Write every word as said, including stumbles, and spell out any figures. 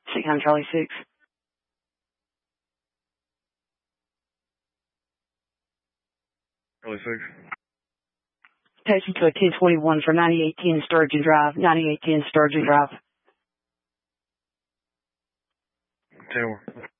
Seahound Charlie six. Charlie six. Taxi to a ten twenty-one for ninety-eight ten Sturgeon Drive, ninety-eight ten Sturgeon Drive. ten one.